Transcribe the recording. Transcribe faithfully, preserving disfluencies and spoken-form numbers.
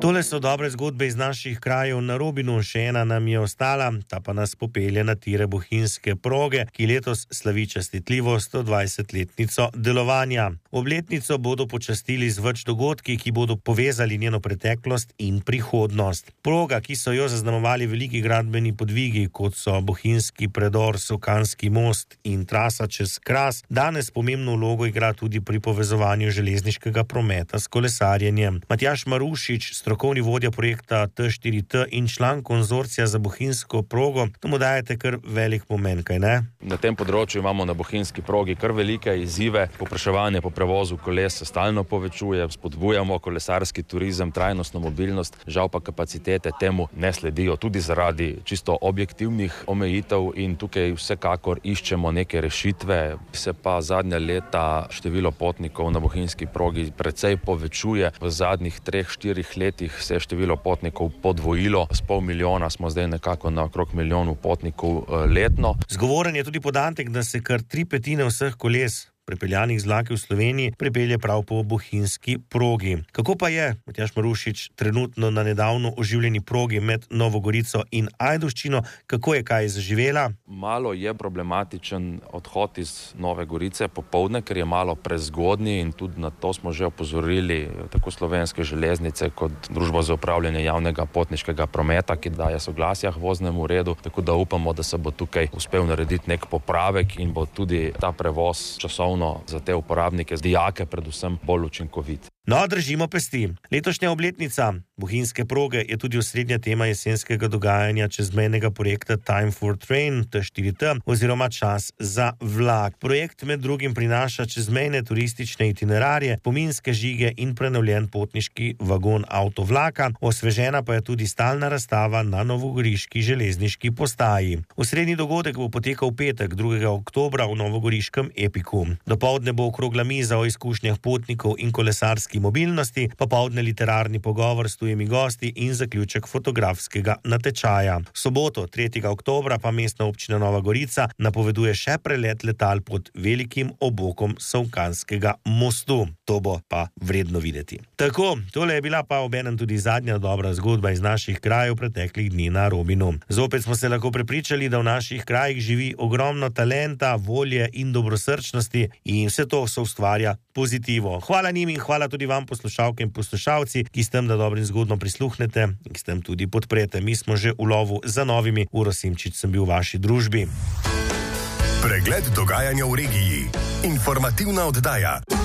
Tole so dobre zgodbe iz naših krajev na Robinu, še ena nam je ostala, ta pa nas popelje na tire bohinjske proge, ki letos slavi častitljivo stodvajsetletnico delovanja. Obletnico bodo počastili z več dogodki, ki bodo povezali njeno preteklost in prihodnost. Proga, ki so jo zaznamovali veliki gradbeni podvigi, kot so bohinjski predor, Sokanski most in trasa čez Kras, danes pomembno vlogo igra tudi pri povezovanju železniškega prometa s kolesarjenjem. Matjaž Marušič, strokovni vodja projekta T štiri T in član konzorcija za bohinjsko progo, tomu dajete kar velik pomen, kaj ne? Na tem področju imamo na bohinjski progi kar velike izzive. Povpraševanje po prevozu koles se stalno povečuje, spodbujamo kolesarski turizem, trajnostno mobilnost, žal pa kapacitete temu ne sledijo, tudi zaradi čisto objektivnih omejitev in tukaj vsekakor iščemo neke rešitve. Se pa zadnja leta število potnikov na bohinjski progi precej povečuje. V zadnjih treh, štirih letih se je število potnikov podvojilo. S pol milijona smo zdaj nekako na okrog milijonu potnikov letno. Zgovoren je tudi podatek, da se kar tri petine vseh koles prepeljanih z vlaki v Sloveniji pripelje prav po bohinjski progi. Kako pa je, Matjaž Marušič, trenutno na nedavno oživljeni progi med Novo Gorico in Ajdovščino, kako je kaj zaživela? Malo je problematičen odhod iz Nove Gorice popoldne, ker je malo prezgodnji in tudi na to smo že opozorili tako Slovenske železnice kot Družbo za upravljanje javnega potniškega prometa, ki daje soglasja k voznemu redu, tako da upamo, da se bo tukaj uspel narediti nek popravek in bo tudi ta prevoz časovno za te uporabnike, dijake predvsem, bolj učinkovit. No, držimo pesti. Letošnja obletnica bohinjske proge je tudi osrednja tema jesenskega dogajanja čezmejnega projekta Time for Train T štiri T oziroma Čas za vlak. Projekt med drugim prinaša čezmejne turistične itinerarje, pominske žige in prenovljen potniški vagon avtovlaka, osvežena pa je tudi stalna razstava na novogoriški železniški postaji. Osrednji dogodek bo potekal v petek, drugega oktobra v novogoriškem Epiku. Dopoldne bo okrogla miza o izkušnjah potnikov in kolesarskih mobilnosti, popoldne literarni pogovor s tujimi gosti in zaključek fotografskega natečaja. V soboto, tretjega oktobra, pa mestna občina Nova Gorica napoveduje še prelet letal pod velikim obokom Sokanskega mostu. To bo pa vredno videti. Tako, tole je bila pa obenem tudi zadnja dobra zgodba iz naših krajev preteklih dni na Robinu. Zopet smo se lahko prepričali, da v naših krajih živi ogromno talenta, volje in dobrosrčnosti in vse to se ustvarja pozitivo. Hvala njim in hvala tudi vam, poslušalke in poslušalci, ki s tem, da dobrim zgodbam prisluhnete in ki s tem tudi podprete. Mi smo že v lovu za novimi. Uroš Simčič sem bil v vaši družbi. Pregled dogajanja v regiji. Informativna oddaja.